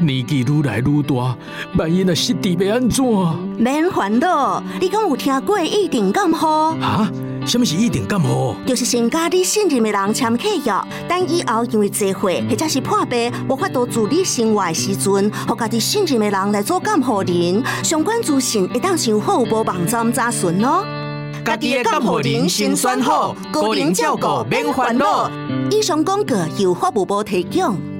年纪愈来愈大，万一若失智要安怎？ 免烦恼，你敢有听过一定感冒？ 哈？什么是一定感冒？ 就是先甲你信任的人签契约，等以后因为聚会或者是破病，无法度自理生活的时阵，互家己信任的人来做监护人。相关资讯会当上好无网站查询哦。 家己的监护人先选好，个人照顾免烦恼。 以上广告由法务部提供。